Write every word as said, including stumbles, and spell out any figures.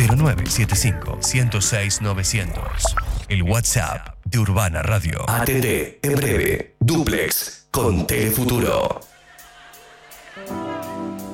cero nueve siete cinco, uno cero seis, novecientos. El WhatsApp de Urbana Radio. A T T, en breve, Duplex con Telefuturo.